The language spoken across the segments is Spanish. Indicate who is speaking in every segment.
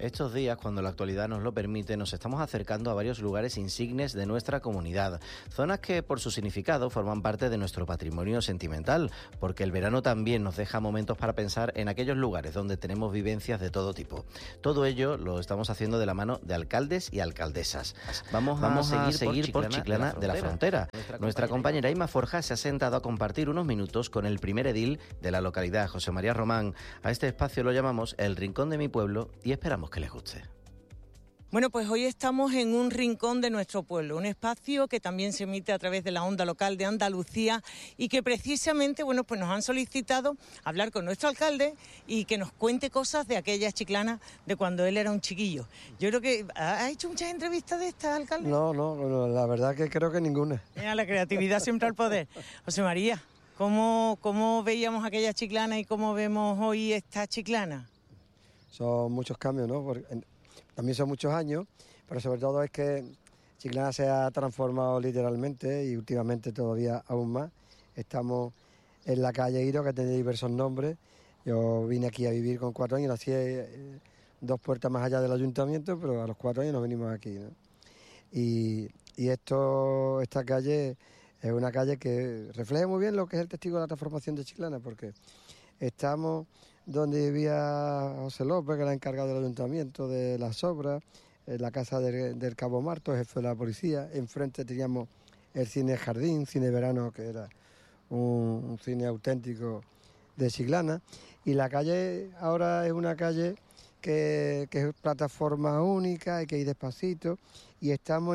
Speaker 1: Estos días, cuando la actualidad nos lo permite, nos estamos acercando a varios lugares insignes de nuestra comunidad. Zonas que, por su significado, forman parte de nuestro patrimonio sentimental, porque el verano también nos deja momentos para pensar en aquellos lugares donde tenemos vivencias de todo tipo. Todo ello lo estamos haciendo de la mano de alcaldes y alcaldesas. Vamos a seguir por Chiclana de la Frontera. Nuestra compañera Ima Forja se ha sentado a compartir unos minutos con el primer edil de la localidad, José María Román. A este espacio lo llamamos El Rincón de mi Pueblo y esperamos que les guste.
Speaker 2: Bueno, pues hoy estamos en un rincón de nuestro pueblo, un espacio que también se emite a través de la onda local de Andalucía y que precisamente, bueno, pues nos han solicitado hablar con nuestro alcalde y que nos cuente cosas de aquella Chiclana de cuando él era un chiquillo. Yo creo que... ¿Ha hecho muchas entrevistas de estas, alcalde?
Speaker 3: No, la verdad que creo que ninguna.
Speaker 2: Mira, la creatividad siempre al poder. José María, ¿cómo veíamos aquella Chiclana y cómo vemos hoy esta Chiclana?
Speaker 3: Son muchos cambios, ¿no? También son muchos años, pero sobre todo es que Chiclana se ha transformado literalmente y últimamente todavía aún más. Estamos en la calle Iro, que tiene diversos nombres. Yo vine aquí a vivir con 4 años, nací 2 puertas más allá del ayuntamiento, pero a los 4 años nos venimos aquí, ¿no? Y esta calle es una calle que refleja muy bien lo que es el testigo de la transformación de Chiclana, porque estamos donde vivía José López, que era encargado del ayuntamiento de las obras, en la casa del Cabo Marto, jefe de la policía. Enfrente teníamos el cine Jardín, cine verano, que era un cine auténtico de Chiclana. Y la calle ahora es una calle que es plataforma única, hay que ir despacito, y estamos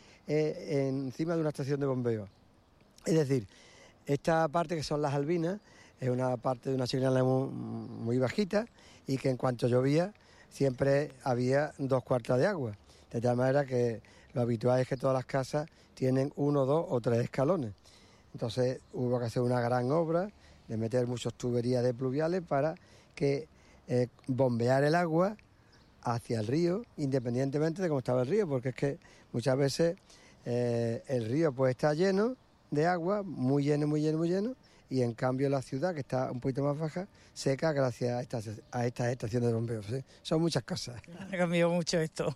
Speaker 3: encima de una estación de bombeo. Es decir, esta parte que son las Albinas, es una parte de una Chiclana muy bajita y que en cuanto llovía siempre había 2 cuartas de agua. De tal manera que lo habitual es que todas las casas tienen 1, 2 o 3 escalones. Entonces hubo que hacer una gran obra de meter muchas tuberías de pluviales para que bombear el agua hacia el río, independientemente de cómo estaba el río, porque es que muchas veces el río pues está lleno de agua, muy lleno, y en cambio la ciudad, que está un poquito más baja, seca gracias a estas estaciones de bombeo. ¿Sí? Son muchas cosas.
Speaker 2: Ha cambiado mucho esto.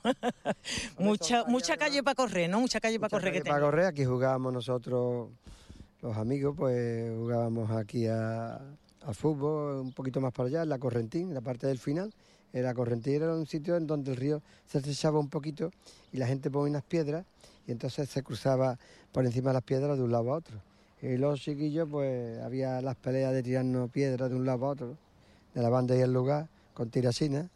Speaker 2: mucha calle para correr, ¿no? Mucha calle para correr.
Speaker 3: Para correr, aquí jugábamos nosotros, los amigos, pues jugábamos aquí al fútbol, un poquito más para allá, en la Correntín, en la parte del final. La Correntín era un sitio en donde el río se estrechaba un poquito y la gente ponía unas piedras y entonces se cruzaba por encima de las piedras de un lado a otro. Y los chiquillos, pues había las peleas de tirarnos piedras de un lado a otro, de la banda y el lugar, con tirasinas.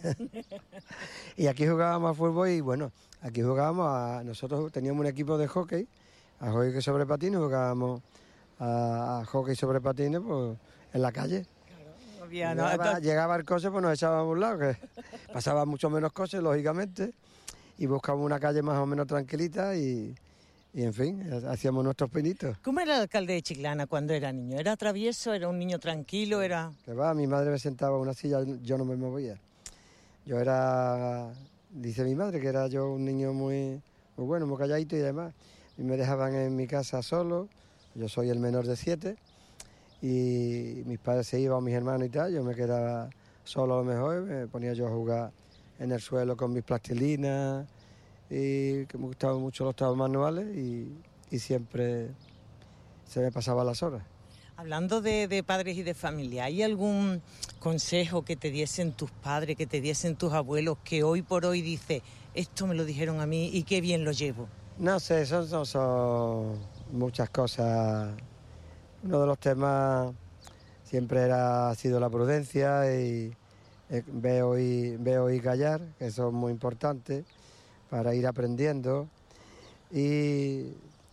Speaker 3: Y aquí jugábamos a fútbol y bueno, aquí jugábamos nosotros teníamos un equipo de hockey, a hockey sobre patines, jugábamos a hockey sobre patines pues, en la calle. Llegaba el coche, pues nos echábamos a un lado, que pasaba mucho menos coches, lógicamente, y buscábamos una calle más o menos tranquilita y en fin, hacíamos nuestros pinitos.
Speaker 2: ¿Cómo era el alcalde de Chiclana cuando era niño? ¿Era travieso? ¿Era un niño tranquilo?
Speaker 3: Que va, mi madre me sentaba en una silla, yo no me movía. Yo era, dice mi madre, que era yo un niño muy bueno, muy calladito y demás. Y me dejaban en mi casa solo, yo soy el menor de 7, y mis padres se iban, mis hermanos y tal, yo me quedaba solo a lo mejor, me ponía yo a jugar en el suelo con mis plastilinas, y que me gustaban mucho los trabajos manuales y siempre se me pasaban las horas.
Speaker 2: Hablando de padres y de familia, ¿hay algún consejo que te diesen tus padres, que te diesen tus abuelos, que hoy por hoy dice, esto me lo dijeron a mí y qué bien lo llevo?
Speaker 3: No sé, son muchas cosas. Uno de los temas siempre ha sido la prudencia y veo y callar, que eso es muy importante para ir aprendiendo y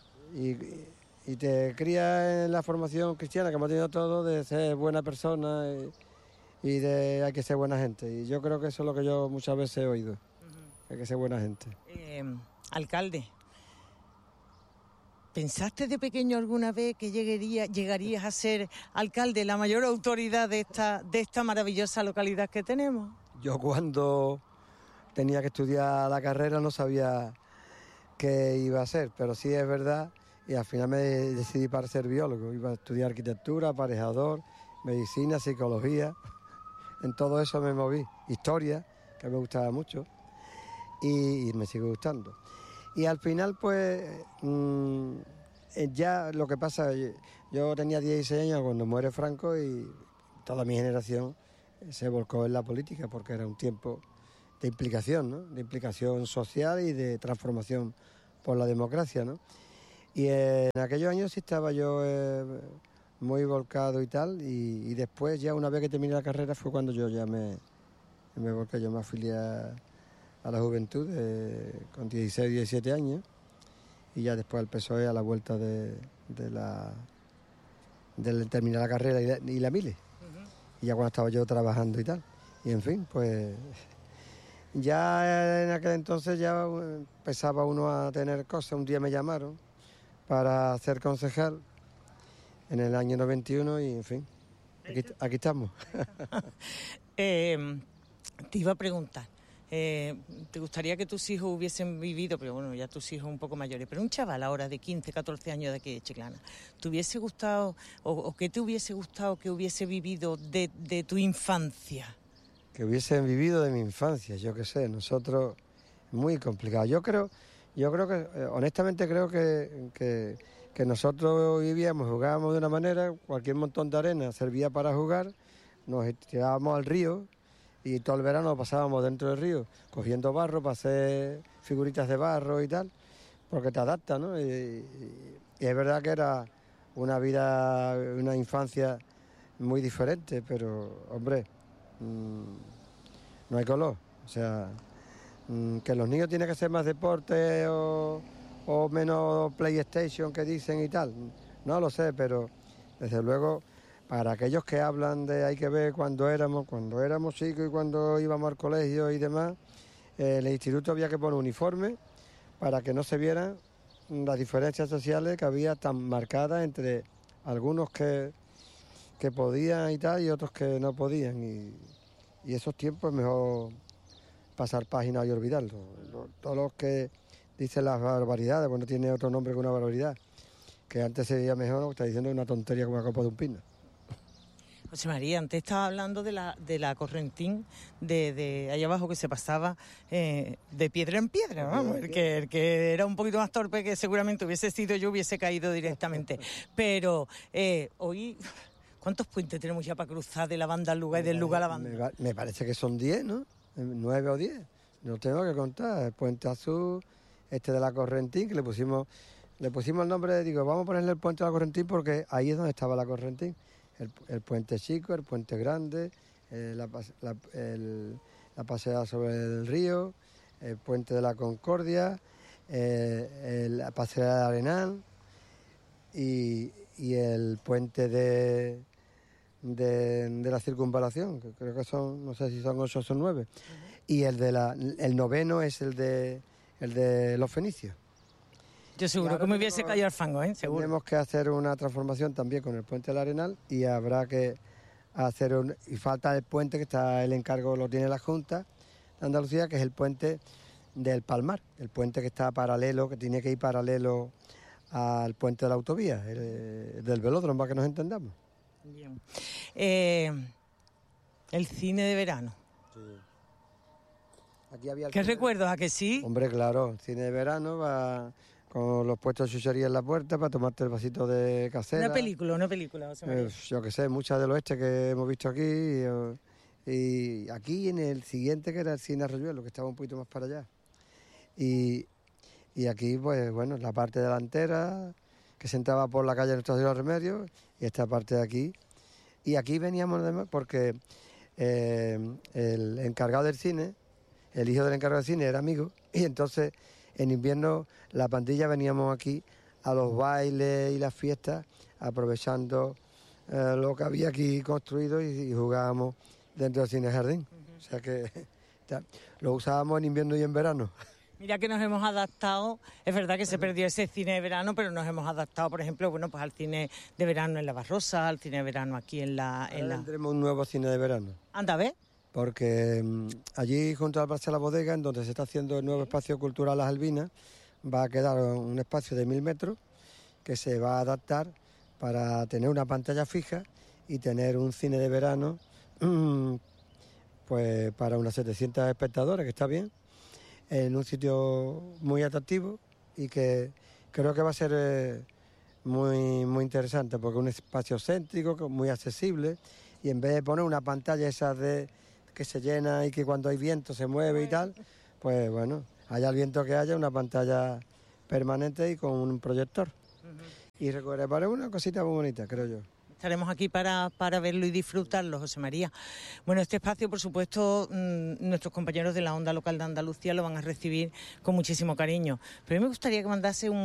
Speaker 3: te cría en la formación cristiana que hemos tenido todos de ser buena persona y de hay que ser buena gente, y yo creo que eso es lo que yo muchas veces he oído, hay que ser buena gente.
Speaker 2: Alcalde, ¿pensaste de pequeño alguna vez que llegarías a ser alcalde, la mayor autoridad de esta maravillosa localidad que tenemos?
Speaker 3: Yo cuando tenía que estudiar la carrera no sabía qué iba a hacer, pero sí es verdad, y al final me decidí para ser biólogo. Iba a estudiar arquitectura, aparejador, medicina, psicología, en todo eso me moví. Historia, que me gustaba mucho y me sigue gustando. Y al final, pues, ya lo que pasa, yo tenía 16 años cuando muere Franco y toda mi generación se volcó en la política porque era un tiempo de implicación, ¿no? De implicación social y de transformación por la democracia, ¿no? Y en aquellos años sí estaba yo muy volcado y tal, y después ya una vez que terminé la carrera fue cuando yo ya me volqué, yo me afilié a la juventud con 16, 17 años, y ya después al PSOE a la vuelta de terminar la carrera y la mili. Y ya cuando estaba yo trabajando y tal. Y en fin, pues ya en aquel entonces ya empezaba uno a tener cosas. Un día me llamaron para ser concejal en el año 91 y en fin, aquí estamos.
Speaker 2: Te iba a preguntar, ¿te gustaría que tus hijos hubiesen vivido, pero bueno, ya tus hijos un poco mayores, pero un chaval ahora de 15, 14 años de aquí de Chiclana, ¿te hubiese gustado o qué te hubiese gustado que hubiese vivido de tu infancia?
Speaker 3: Que hubiesen vivido de mi infancia, yo qué sé, nosotros, muy complicado. Yo creo que, honestamente creo que nosotros vivíamos, jugábamos de una manera, cualquier montón de arena servía para jugar, nos tirábamos al río y todo el verano lo pasábamos dentro del río, cogiendo barro para hacer figuritas de barro y tal, porque te adapta, ¿no? Y es verdad que era una vida, una infancia muy diferente, pero, hombre, no hay color. O sea, que los niños tienen que hacer más deporte o menos PlayStation que dicen y tal, no lo sé, pero desde luego para aquellos que hablan de hay que ver cuando éramos chicos y cuando íbamos al colegio y demás, el instituto había que poner uniforme para que no se vieran las diferencias sociales que había tan marcadas entre algunos que podían y tal y otros que no podían, y esos tiempos es mejor pasar páginas y olvidarlos. Todos los que dicen las barbaridades, pues no tiene otro nombre que una barbaridad, que antes se veía mejor, está diciendo una tontería como una copa de un pino.
Speaker 2: José María, antes estaba hablando de la correntín de allá abajo que se pasaba de piedra en piedra, vamos, el que era un poquito más torpe que seguramente hubiese sido yo, hubiese caído directamente. Pero hoy, ¿cuántos puentes tenemos ya para cruzar de la banda al lugar y del lugar a la banda?
Speaker 3: Me parece que son 10, ¿no? 9 o 10. No tengo que contar. El Puente Azul, de la Correntín, que le pusimos el nombre, digo, vamos a ponerle el Puente de la Correntín porque ahí es donde estaba la Correntín. El puente chico, el puente grande, la paseada sobre el río, el puente de la Concordia, la paseada de Arenal y el puente de la circunvalación, que creo que son, no sé si son 8 o son 9. Y el noveno es el de los fenicios.
Speaker 2: Yo seguro que me hubiese caído al fango, seguro.
Speaker 3: Tenemos que hacer una transformación también con el puente del Arenal y habrá que hacer y falta el puente que está, el encargo lo tiene la Junta de Andalucía, que es el puente del Palmar, el puente que está paralelo, que tiene que ir paralelo al puente de la autovía, del velódromo, para que nos entendamos.
Speaker 2: Bien. El cine de verano.
Speaker 3: Sí. Aquí había
Speaker 2: ¿Qué recuerdos? ¿A que sí?
Speaker 3: Hombre, claro, el cine de verano va con los puestos de chuchería en la puerta para tomarte el vasito de casera.
Speaker 2: Una película, José María.
Speaker 3: Yo que sé, muchas del oeste que hemos visto aquí. Y aquí en el siguiente, que era el cine Arroyuelo, que estaba un poquito más para allá. Y aquí, pues bueno, la parte delantera, que se entraba por la calle Nuestra Señora de los Remedios, y esta parte de aquí. Y aquí veníamos además porque el encargado del cine, el hijo del encargado del cine era amigo, y entonces en invierno la pandilla veníamos aquí a los bailes y las fiestas, aprovechando lo que había aquí construido y jugábamos dentro del cine jardín. O sea que lo usábamos en invierno y en verano.
Speaker 2: Mira que nos hemos adaptado, es verdad que se perdió ese cine de verano, pero nos hemos adaptado, por ejemplo, bueno, pues al cine de verano en la Barrosa, al cine de verano aquí en la...
Speaker 3: Tendremos un nuevo cine de verano.
Speaker 2: Anda, ¿ves?
Speaker 3: Porque allí junto al Plaza de la Bodega, en donde se está haciendo el nuevo espacio cultural Las Albinas, va a quedar un espacio de 1000 metros que se va a adaptar para tener una pantalla fija y tener un cine de verano pues para unas 700 espectadores, que está bien, en un sitio muy atractivo y que creo que va a ser muy, muy interesante, porque es un espacio céntrico, muy accesible, y en vez de poner una pantalla esa de que se llena y que cuando hay viento se mueve y tal, pues bueno, haya el viento que haya, una pantalla permanente y con un proyector. Y recuerda, una cosita muy bonita, creo yo.
Speaker 2: Estaremos aquí para verlo y disfrutarlo, José María. Bueno, este espacio, por supuesto, nuestros compañeros de la Onda Local de Andalucía lo van a recibir con muchísimo cariño. Pero a mí me gustaría que mandase un